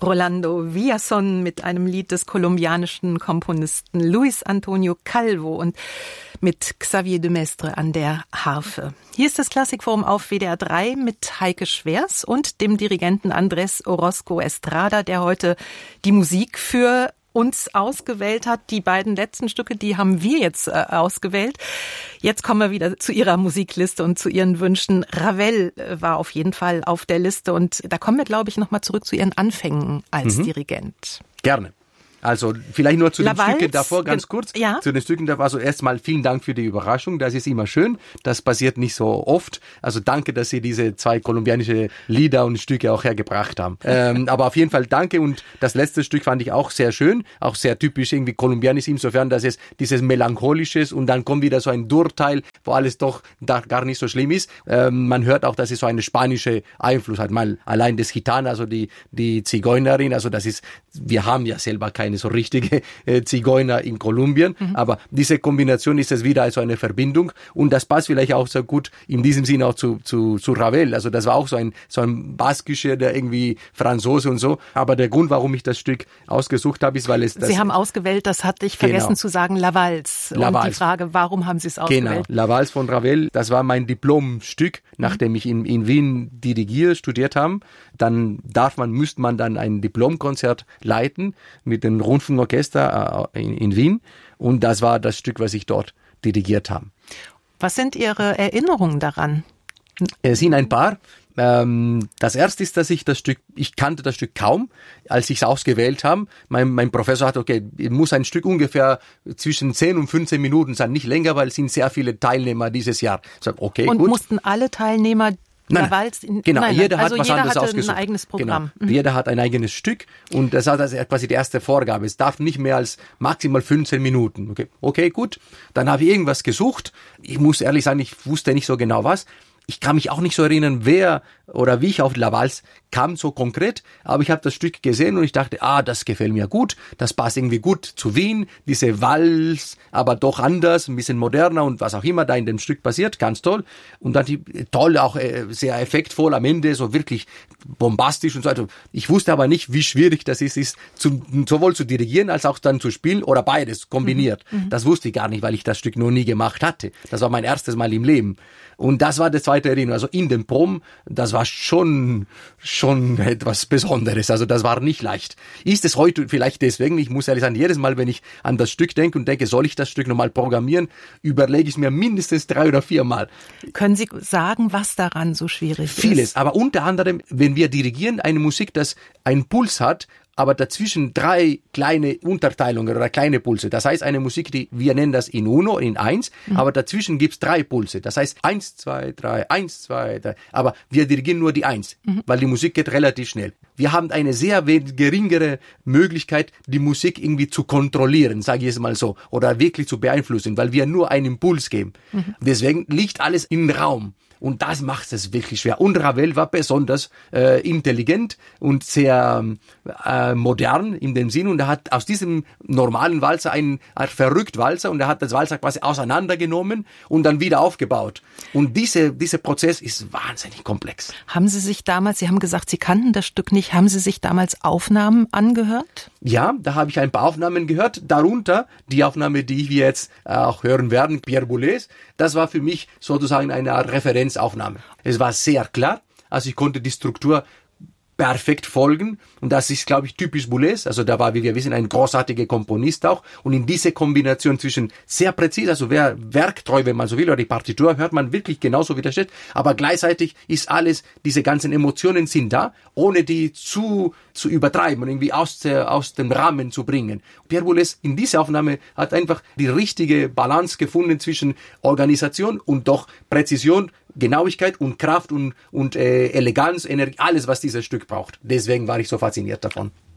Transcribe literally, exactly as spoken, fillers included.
Rolando Villazón mit einem Lied des kolumbianischen Komponisten Luis Antonio Calvo und mit Xavier de Maistre an der Harfe. Hier ist das Klassikforum auf W D R drei mit Heike Schwers und dem Dirigenten Andrés Orozco Estrada, der heute die Musik für uns ausgewählt hat. Die beiden letzten Stücke, die haben wir jetzt äh, ausgewählt. Jetzt kommen wir wieder zu Ihrer Musikliste und zu Ihren Wünschen. Ravel äh, war auf jeden Fall auf der Liste und da kommen wir, glaube ich, nochmal zurück zu Ihren Anfängen als mhm. Dirigent. Gerne. Also vielleicht nur zu den Lavalls, Stücken davor ganz kurz. Ja. Zu den Stücken davor. Also erstmal vielen Dank für die Überraschung. Das ist immer schön. Das passiert nicht so oft. Also danke, dass Sie diese zwei kolumbianische Lieder und Stücke auch hergebracht haben. ähm, aber auf jeden Fall danke. Und das letzte Stück fand ich auch sehr schön. Auch sehr typisch irgendwie kolumbianisch insofern, dass es dieses Melancholisches und dann kommt wieder so ein Durteil, wo alles doch da gar nicht so schlimm ist. Ähm, man hört auch, dass es so eine spanische Einfluss hat. Mal allein das Gitan, also die, die Zigeunerin. Also das ist, wir haben ja selber keine so richtige äh, Zigeuner in Kolumbien, mhm. aber diese Kombination ist es wieder also eine Verbindung und das passt vielleicht auch sehr gut in diesem Sinne auch zu, zu, zu Ravel, also das war auch so ein, so ein baskischer, der irgendwie Franzose und so, aber der Grund, warum ich das Stück ausgesucht habe, ist, weil es das... Sie haben ausgewählt, das hatte ich vergessen genau. zu sagen, Lavalls. Lavalls. Und die Frage, warum haben Sie es ausgewählt? Genau, Lavalls von Ravel, das war mein Diplomstück, nachdem ich in, in Wien dirigiert, studiert habe. Dann darf man, müsste man dann ein Diplomkonzert leiten mit dem Rundfunkorchester in, in Wien. Und das war das Stück, was ich dort dirigiert habe. Was sind Ihre Erinnerungen daran? Es sind ein paar. Das erste ist, dass ich das Stück, ich kannte das Stück kaum, als ich es ausgewählt habe. Mein, mein Professor hat, okay, muss ein Stück ungefähr zwischen zehn und fünfzehn Minuten sein, nicht länger, weil es sind sehr viele Teilnehmer dieses Jahr. Ich sage, okay, und gut. mussten alle Teilnehmer Nein, Lavalls in, genau, nein, jeder also hat was jeder anderes hatte ausgesucht. ein eigenes Programm. Genau. Mhm. Jeder hat ein eigenes Stück und das ist also quasi die erste Vorgabe. Es darf nicht mehr als maximal fünfzehn Minuten. Okay, okay, gut. Dann habe ich irgendwas gesucht. Ich muss ehrlich sagen, ich wusste nicht so genau was. Ich kann mich auch nicht so erinnern, wer oder wie ich auf Lavalls kam, so konkret, aber ich habe das Stück gesehen und ich dachte, ah, das gefällt mir gut, das passt irgendwie gut zu Wien, diese Walz, aber doch anders, ein bisschen moderner und was auch immer da in dem Stück passiert, ganz toll. Und dann die, toll, auch äh, sehr effektvoll am Ende, so wirklich bombastisch und so weiter. Ich wusste aber nicht, wie schwierig das ist, ist zu, sowohl zu dirigieren als auch dann zu spielen oder beides kombiniert. Mhm. Das wusste ich gar nicht, weil ich das Stück noch nie gemacht hatte. Das war mein erstes Mal im Leben. Und das war das zweite Erinnerung. Also in dem Proben, das war schon, schon etwas Besonderes. Also das war nicht leicht. Ist es heute vielleicht deswegen, ich muss ehrlich sagen, jedes Mal, wenn ich an das Stück denke und denke, soll ich das Stück nochmal programmieren, überlege ich es mir mindestens drei oder vier Mal. Können Sie sagen, was daran so schwierig ist? Vieles, aber unter anderem, wenn wir dirigieren, eine Musik, das einen Puls hat, aber dazwischen drei kleine Unterteilungen oder kleine Pulse. Das heißt, eine Musik, die wir nennen das in Uno, in eins, mhm. aber dazwischen gibt's drei Pulse. Das heißt, eins, zwei, drei, eins, zwei, drei. Aber wir dirigieren nur die eins, mhm. weil die Musik geht relativ schnell. Wir haben eine sehr geringere Möglichkeit, die Musik irgendwie zu kontrollieren, sage ich es mal so, oder wirklich zu beeinflussen, weil wir nur einen Impuls geben. Mhm. Deswegen liegt alles im Raum. Und das macht es wirklich schwer. Und Ravel war besonders äh, intelligent und sehr äh, modern in dem Sinn. Und er hat aus diesem normalen Walzer einen einen verrückt Walzer und er hat das Walzer quasi auseinandergenommen und dann wieder aufgebaut. Und diese, dieser Prozess ist wahnsinnig komplex. Haben Sie sich damals, Sie haben gesagt, Sie kannten das Stück nicht, haben Sie sich damals Aufnahmen angehört? Ja, da habe ich ein paar Aufnahmen gehört, darunter die Aufnahme, die wir jetzt auch hören werden, Pierre Boulez. Das war für mich sozusagen eine Art Referenzaufnahme. Es war sehr klar, also ich konnte die Struktur perfekt folgen und das ist, glaube ich, typisch Boulez. Also da war, wie wir wissen, ein großartiger Komponist auch und in diese Kombination zwischen sehr präzise, also wer werktreu, wenn man so will, oder die Partitur hört man wirklich genauso, wie das steht, aber gleichzeitig ist alles, diese ganzen Emotionen sind da, ohne die zu zu übertreiben und irgendwie aus, der, aus dem Rahmen zu bringen. Pierre Boulez in dieser Aufnahme hat einfach die richtige Balance gefunden zwischen Organisation und doch Präzision, Genauigkeit und Kraft und, und äh, Eleganz, Energie, alles, was dieses Stück braucht. Deswegen war ich so fasziniert davon.